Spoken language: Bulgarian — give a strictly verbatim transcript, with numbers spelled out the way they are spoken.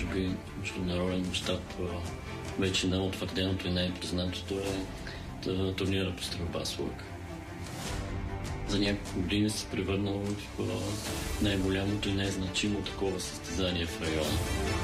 би международен мащаб вече неутвърденото и най-признатото е турнира по стрелба с лък. За няколко години се превърнал в най-голямото и най-значимо такова състезание в района.